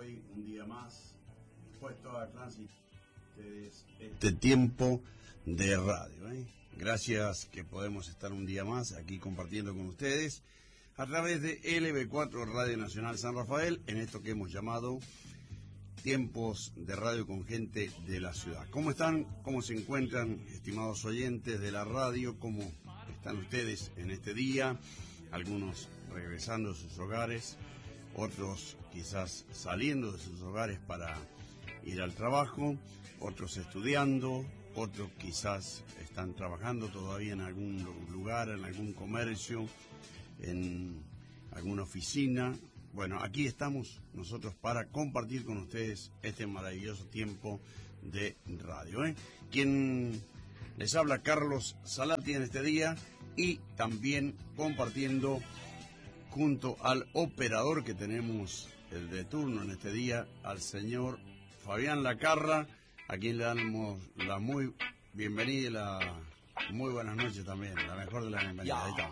hoy, un día más, puesto a tránsito este tiempo de radio. Gracias que podemos estar un día más aquí compartiendo con ustedes a través de LB4 Radio Nacional San Rafael, en esto que hemos llamado Tiempos de Radio con Gente de la Ciudad. ¿Cómo están? ¿Cómo se encuentran, estimados oyentes de la radio? ¿Cómo están ustedes en este día? Algunos regresando a sus hogares, otros quizás saliendo de sus hogares para ir al trabajo, otros estudiando, otros quizás están trabajando todavía en algún lugar, en algún comercio, en alguna oficina. Bueno, aquí estamos nosotros para compartir con ustedes este maravilloso tiempo de radio. Quien les habla, Carlos Salati, en este día, y también compartiendo junto al operador que tenemos, el de turno en este día, al señor Fabián Lacarra, a quien le damos la muy bienvenida y la muy buenas noches también, la mejor de las bienvenidas. Ahí estamos.